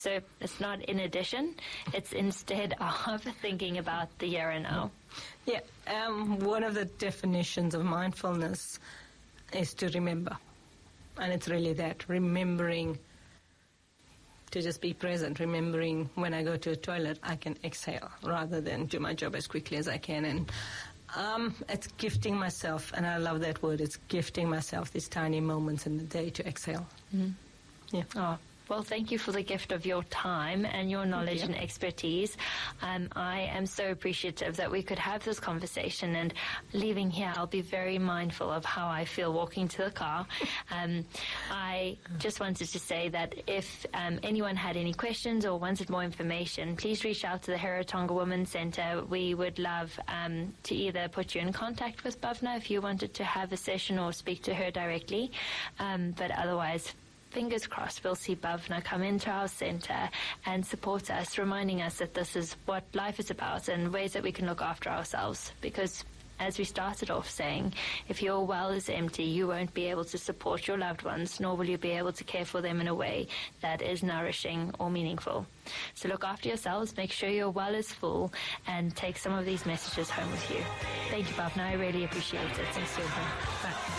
So it's not in addition, it's instead of thinking about the here and now. Yeah, one of the definitions of mindfulness is to remember. And it's really that, remembering to just be present, remembering when I go to a toilet, I can exhale rather than do my job as quickly as I can. And it's gifting myself, and I love that word, it's gifting myself these tiny moments in the day to exhale. Mm-hmm. Yeah. Oh. Well, thank you for the gift of your time and your knowledge and expertise. I am so appreciative that we could have this conversation, and leaving here, I'll be very mindful of how I feel walking to the car. I just wanted to say that if anyone had any questions or wanted more information, please reach out to the Heritonga Women's Centre. We would love to either put you in contact with Bhavna if you wanted to have a session or speak to her directly. But otherwise, fingers crossed, we'll see Bhavna come into our centre and support us, reminding us that this is what life is about and ways that we can look after ourselves. Because as we started off saying, if your well is empty, you won't be able to support your loved ones, nor will you be able to care for them in a way that is nourishing or meaningful. So look after yourselves, make sure your well is full, and take some of these messages home with you. Thank you, Bhavna. I really appreciate it. Thanks, Silva. Bye.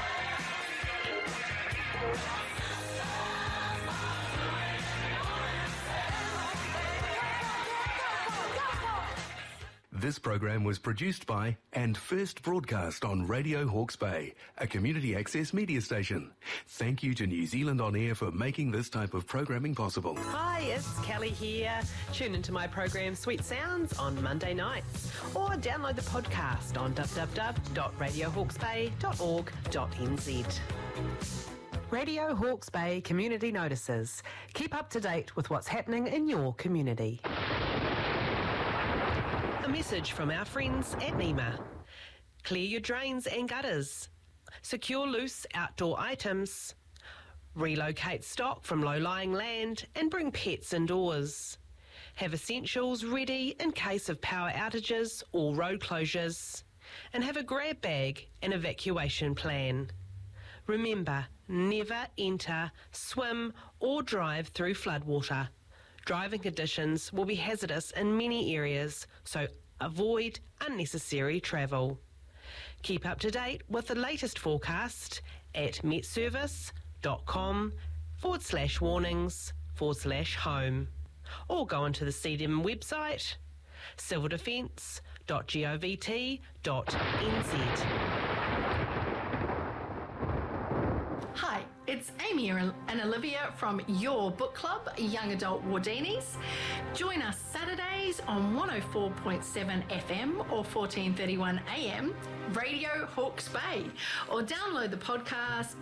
This program was produced by and first broadcast on Radio Hawke's Bay, a community access media station. Thank you to New Zealand On Air for making this type of programming possible. Hi, it's Kelly here. Tune into my program Sweet Sounds on Monday nights, or download the podcast on www.radiohawkesbay.org.nz. Radio Hawke's Bay Community Notices. Keep up to date with what's happening in your community. A message from our friends at NEMA. Clear your drains and gutters. Secure loose outdoor items. Relocate stock from low-lying land and bring pets indoors. Have essentials ready in case of power outages or road closures. And have a grab bag and evacuation plan. Remember, never enter, swim or drive through floodwater. Driving conditions will be hazardous in many areas, so avoid unnecessary travel. Keep up to date with the latest forecast at metservice.com/warnings/home, or go onto the CDM website, civildefence.govt.nz. Hi, it's Amy and Olivia from your book club, Young Adult Wardinis. Join us Saturdays on 104.7 FM or 1431 AM, Radio Hawke's Bay, or download the podcast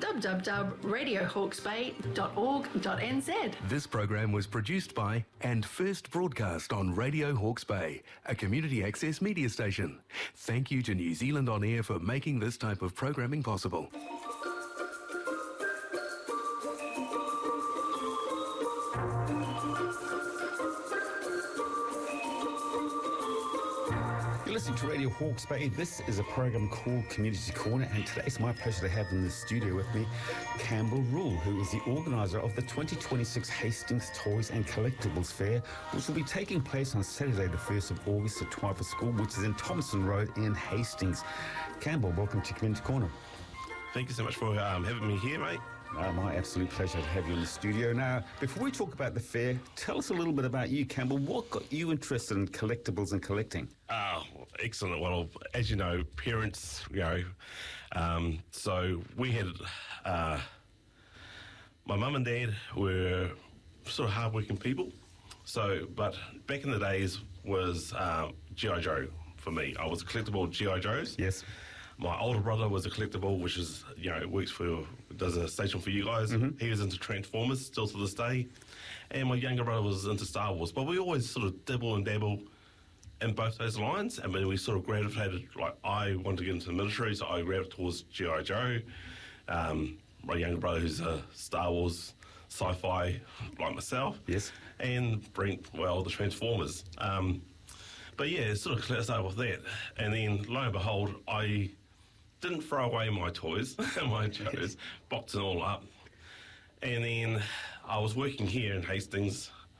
www.radiohawkesbay.org.nz. This program was produced by and first broadcast on Radio Hawke's Bay, a community access media station. Thank you to New Zealand On Air for making this type of programming possible. You're listening to Radio Hawke's Bay. This is a program called Community Corner, and today it's my pleasure to have in the studio with me Campbell Rule, who is the organiser of the 2026 Hastings Toys and Collectibles Fair, which will be taking place on Saturday the 1st of August at Twyford School, which is in Thompson Road in Hastings. Campbell, welcome to Community Corner. Thank you so much for having me here, mate. My absolute pleasure to have you in the studio. Now, before we talk about the fair, tell us a little bit about you, Campbell. What got you interested in collectibles and collecting? Excellent. Well, as you know, parents, so we had, my mum and dad were sort of hardworking people. So, but back in the days was G.I. Joe for me. I was a collectible G.I. Joes. Yes. My older brother was a collectible, which is, does a station for you guys. Mm-hmm. He was into Transformers, still to this day. And my younger brother was into Star Wars. But we always sort of dibble and dabble in both those lines. And then we sort of gravitated, like, I wanted to get into the military, so I gravitated towards G.I. Joe. My younger brother, who's a Star Wars sci-fi, like myself. Yes. And Brent, the Transformers. But yeah, it sort of started with that. And then, lo and behold, I didn't throw away my toys, my Joes, boxed it all up. And then I was working here in Hastings